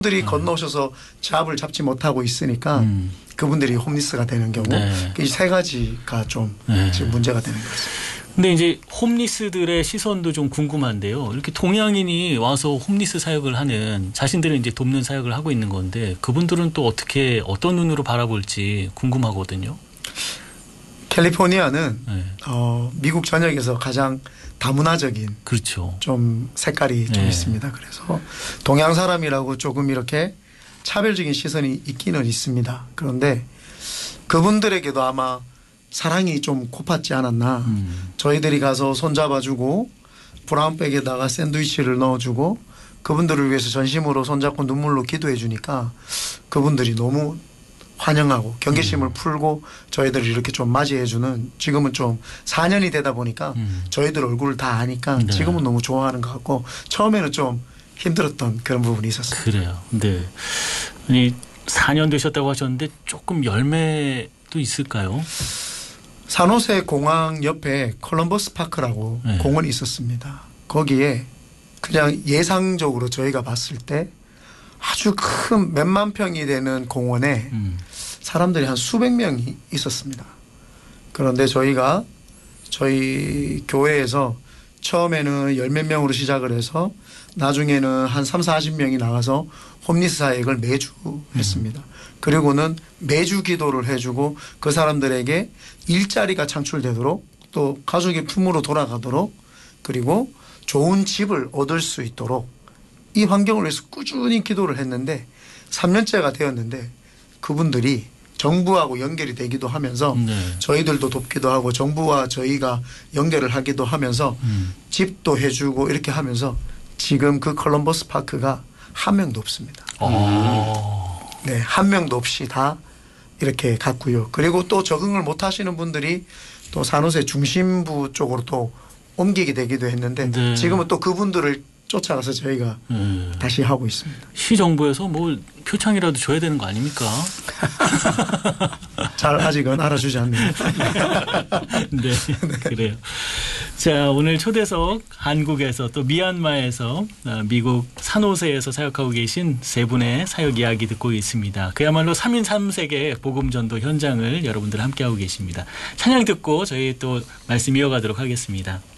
들이 건너오셔서 잡을 잡지 못하고 있으니까 그분들이 홈리스가 되는 경우 네. 이 세 가지가 좀 네. 지금 문제가 되는 것 같습니다. 근데 이제 홈리스들의 시선도 좀 궁금한데요. 이렇게 동양인이 와서 홈리스 사역을 하는 자신들은 이제 돕는 사역을 하고 있는 건데 그분들은 또 어떻게 어떤 눈으로 바라볼지 궁금하거든요. 캘리포니아는 네. 미국 전역에서 가장 다문화적인 그렇죠. 좀 색깔이 좀 네. 있습니다. 그래서 동양 사람이라고 조금 이렇게 차별적인 시선이 있기는 있습니다. 그런데 그분들에게도 아마 사랑이 좀 고팠지 않았나. 저희들이 가서 손잡아주고 브라운백에다가 샌드위치를 넣어주고 그분들을 위해서 전심으로 손잡고 눈물로 기도해 주니까 그분들이 너무 환영하고 경계심을 풀고 저희들을 이렇게 좀 맞이해 주는 지금은 좀 4년이 되다 보니까 저희들 얼굴을 다 아니까 네. 지금은 너무 좋아하는 것 같고 처음에는 좀 힘들었던 그런 부분이 있었어요. 그래요. 네. 아니 4년 되셨다고 하셨는데 조금 열매도 있을까요? 산호세 공항 옆에 콜럼버스 파크라고 네. 공원이 있었습니다. 거기에 그냥 예상적으로 저희가 봤을 때 아주 큰 몇만 평이 되는 공원에 사람들이 한 수백 명이 있었습니다. 그런데 저희가 저희 교회에서 처음에는 열 몇 명으로 시작을 해서 나중에는 한 3, 40명이 나가서 홈리스 사역을 매주 했습니다. 그리고는 매주 기도를 해주고 그 사람들에게 일자리가 창출되도록 또 가족의 품으로 돌아가도록 그리고 좋은 집을 얻을 수 있도록 이 환경을 위해서 꾸준히 기도를 했는데 3년째가 되었는데 그분들이 정부하고 연결이 되기도 하면서 네. 저희들도 돕기도 하고 정부와 저희가 연결을 하기도 하면서 집도 해주고 이렇게 하면서 지금 그 콜럼버스 파크가 한 명도 없습니다. 네, 한 명도 없이 다 이렇게 갔고요. 그리고 또 적응을 못 하시는 분들이 또 산호세 중심부 쪽으로 또 옮기게 되기도 했는데 네. 지금은 또 그분들을 쫓아가서 저희가 다시 하고 있습니다. 시 정부에서 뭐 표창이라도 줘야 되는 거 아닙니까? 잘 아직은 알아주지 않네요. 네, 그래요. 자, 오늘 초대석 한국에서 또 미얀마에서 미국 산호세에서 사역하고 계신 세 분의 사역 이야기 듣고 있습니다. 그야말로 3인 3색의 복음전도 현장을 여러분들 함께하고 계십니다. 찬양 듣고 저희 또 말씀 이어가도록 하겠습니다.